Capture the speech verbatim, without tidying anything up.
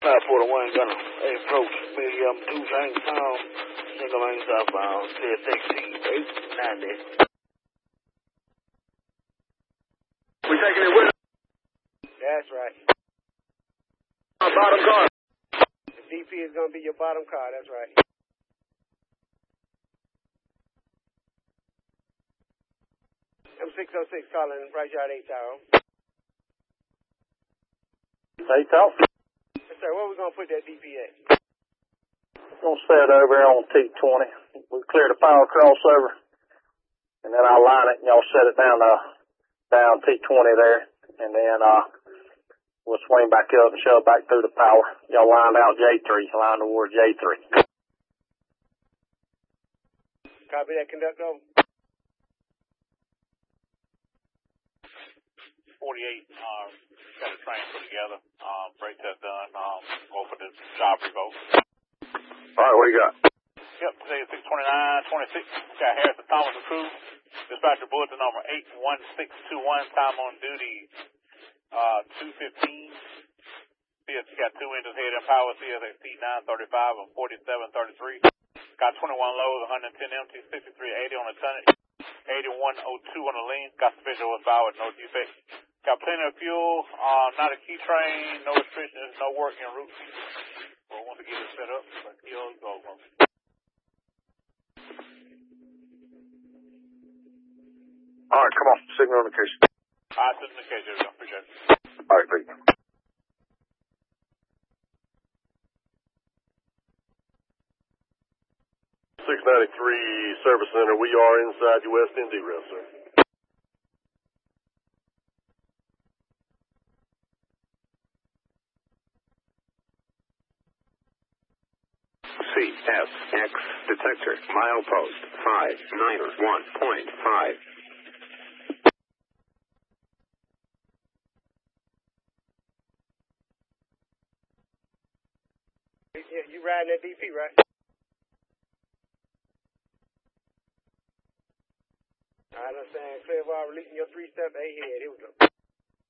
five forty-one, gonna approach medium two things pound, single lane southbound, clear sixteen, eight ninety. We taking it with us? That's right. Our bottom car. The D P is gonna be your bottom car, that's right. M six oh six calling right yard eight tower. Eight tower? Yes, sir. Where we gonna put that D P at? We're gonna set it over here on T twenty. We clear the power crossover, and then I'll line it, and y'all set it down uh down T twenty there, and then uh we'll swing back up and shove back through the power. Y'all lined out J three, line towards J three. Copy that, conductor. forty-eight, um, got a train put together, um, brake test done, um, go for the job revoke. All right, what do you got? Yep, today is six twenty-nine twenty-six, got Harrison Thomas approved. Dispatcher bulletin number eight one six two one, time on duty, uh, two fifteen. C S C got two engines head and power, C S X T nine thirty-five and forty-seven thirty-three. Got twenty-one loads, one hundred ten empty, sixty-three eighty on the tonnage, eighty-one oh two on the lean. Got sufficient horsepower, no defects. Got plenty of fuel, uh, not a key train, no restrictions, no work en route. So I want to get it set up, but he'll go. All right, come on. Signal indication. All right, signal indication. Appreciate it. All right, Pete. six ninety-three Service Center. We are inside your West Indy rail, sir. C S X detector, milepost five nine one point five. Yeah, you riding that D P, right? I understand. Clear bar releasing your three-step ahead. Here we go.